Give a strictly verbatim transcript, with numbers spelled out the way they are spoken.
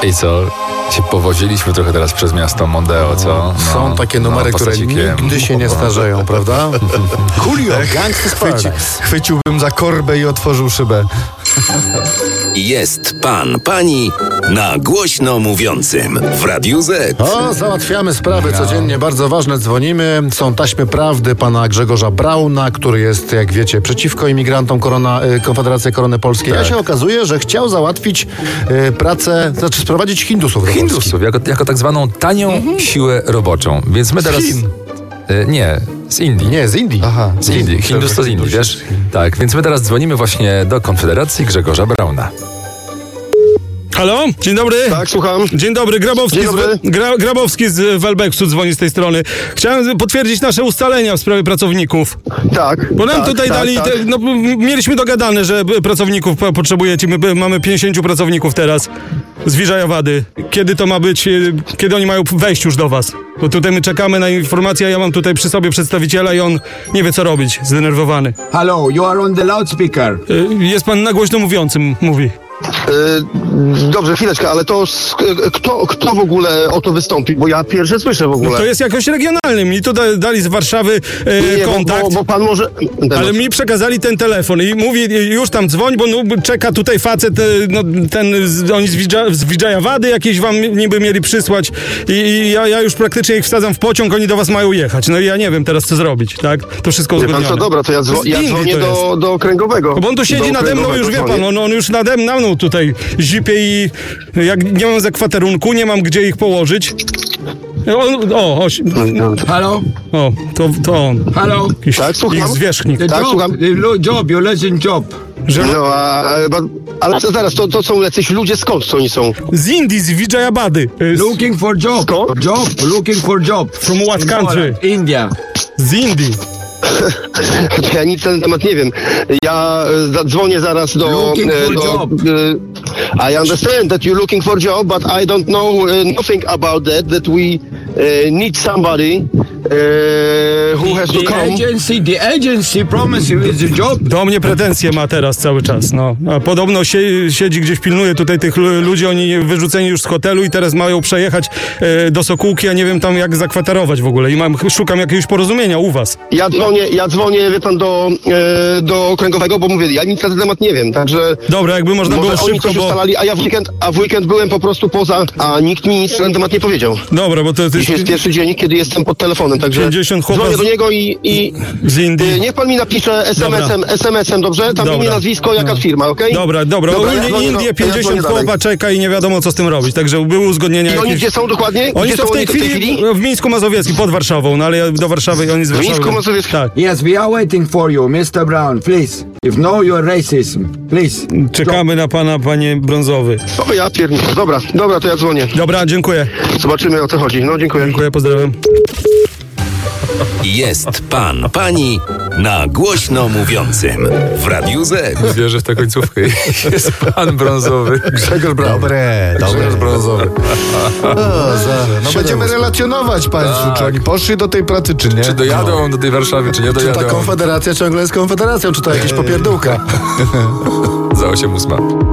I co? Się powoziliśmy trochę teraz przez miasto Mondeo, co? No, Są takie numery, no, które nigdy się nie starzeją, prawda? Coolio, Gangsta's Paradise. Chwyciłbym za korbę i otworzył szybę. Jest pan, pani na głośno mówiącym w Radiu Z. O, załatwiamy sprawy no. codziennie, bardzo ważne, dzwonimy. Są taśmy prawdy pana Grzegorza Brauna, który jest, jak wiecie, przeciwko imigrantom korona, Konfederacja Korony Polskiej. Tak. A się okazuje, że chciał załatwić y, pracę, znaczy sprowadzić Hindusów do Hindusów, Polski. jako, jako tak zwaną tanią mhm. siłę roboczą. Więc my teraz... Z Chin. Y, nie, z Indii. Nie, z Indii. Aha, z Indii. Hindus to z Indii, wiesz? Tak, więc my teraz dzwonimy właśnie do Konfederacji Grzegorza Brauna. Halo? Dzień dobry. Tak, słucham. Dzień dobry, Grabowski, Dzień dobry. Z, Gra, Grabowski z Welbeksu dzwoni z tej strony. Chciałem potwierdzić nasze ustalenia w sprawie pracowników. Tak. Bo nam tak, tutaj tak, dali, tak. Te, no, mieliśmy dogadane, że pracowników potrzebujecie. My mamy pięćdziesięciu pracowników teraz z Wiżajawady. Kiedy to ma być, kiedy oni mają wejść już do was? Bo tutaj my czekamy na informację, a ja mam tutaj przy sobie przedstawiciela i on nie wie co robić, zdenerwowany. Hello, you are on the loudspeaker. Jest pan na głośno mówiącym, mówi. Yy, dobrze, chwileczkę, ale to z, kto, kto w ogóle o to wystąpi? Bo ja pierwsze słyszę w ogóle. No to jest jakoś regionalny. Mi tu da, dali z Warszawy e, nie, kontakt. Bo, bo, bo pan może... Ale mi przekazali ten telefon i mówi, już tam dzwoń, bo no, czeka tutaj facet, no, ten, oni z, Widża, z Widżajawady jakieś wam niby mieli przysłać i, i ja, ja już praktycznie ich wsadzam w pociąg, oni do was mają jechać. No i ja nie wiem teraz co zrobić, tak? To wszystko uzgodnione. Pan co, dobra, to ja, dzwo, ja dzwonię do, do kręgowego. Bo on tu siedzi nade mną, już wie pan, on, on już nade mną tutaj zipie i jak nie mam zakwaterunku, nie mam gdzie ich położyć. O, o, o, Halo? o to, to on. Halo? Jakiś tak, słucham. ich zwierzchnik. The Tak, job, słucham. the lo- job, your legend job. Że, No, a, ale to zaraz, to, to są jacyś ludzie, skąd co oni są? z Indii, z Widżajabady. Z, Looking for job. Skąd? Job, looking for job. From what country? India. Z Indii. To ja nic na ten temat nie wiem. Ja e, zadzwonię zaraz do... Looking e, for do job. e, I understand that you're looking for a job, but I don't know uh, nothing about that, that we uh, need somebody uh, who has to The come. agency, the agency promise you is a job. Do mnie pretensje ma teraz cały czas, no. A podobno sie, siedzi gdzieś, pilnuje tutaj tych lu- ludzi, oni wyrzuceni już z hotelu i teraz mają przejechać e, do Sokółki, a nie wiem tam jak zakwaterować w ogóle i mam, szukam jakiegoś porozumienia u was. Ja dzwonię, ja dzwonię, wie pan, do, e, do okręgowego, bo mówię, ja nic na ten temat nie wiem, także... Dobra, jakby można może było oni szybko, coś bo... ustalali, a ja w weekend, a w weekend byłem po prostu poza, a nikt mi nic na ten temat nie powiedział. Dobra, bo to, to jest Dzisiaj jest pierwszy dzień, kiedy jestem pod telefonem, także pięćdziesiąt chłopa dzwonię z- do niego i, i z Indii. e, niech pan mi napisze es em esem, es em esem, dobrze? Tam Dobra. imię, nazwisko, jaka No. firma, okej? Dobra, dobra, Dobra, ogólnie ja dzwonię do- Indie, ja pięćdziesiąt dzwonię dalej. chłopa czeka i nie wiadomo co z tym robić, także były uzgodnienia I oni jakieś... gdzie są dokładnie? Oni Gdzie są w tej oni chwili w Mińsku Mazowieckim, pod Warszawą, no ale ja do Warszawy, oni z Warszawy... Mińsku Mazowieckim. Tak. Yes, we are waiting for you, mister Brown. Please, if no your racism, please. Czekamy na pana, panie Brązowy. O, ja pierniczę. Dobra, dobra, to ja dzwonię. Dobra, dziękuję. Zobaczymy, o co chodzi. No, dziękuję. Dziękuję, pozdrawiam. Jest pan, pani na głośno mówiącym w Radiu Z. Wierzę w tę końcówkę. Jest pan Brązowy. Grzegorz Braun. Dobre, Grzegorz Brązowy. O, za, no będziemy relacjonować państwu, Tak. czy oni poszli do tej pracy, czy nie. Czy dojadą do tej Warszawy, czy nie Czy dojadą? ta konfederacja ciągle jest konfederacją, czy to jakaś popierdółka? Za osiem ósma.